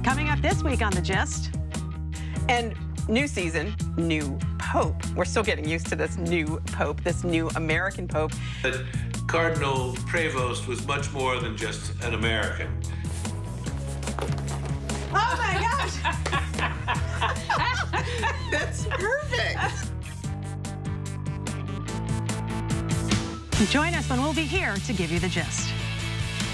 Coming up this week on The Gist. And new season, new Pope. We're still getting used to this new Pope, this new American Pope. But Cardinal Prevost was much more than just an American. Oh my gosh! That's perfect. Join us when we'll be here to give you the gist.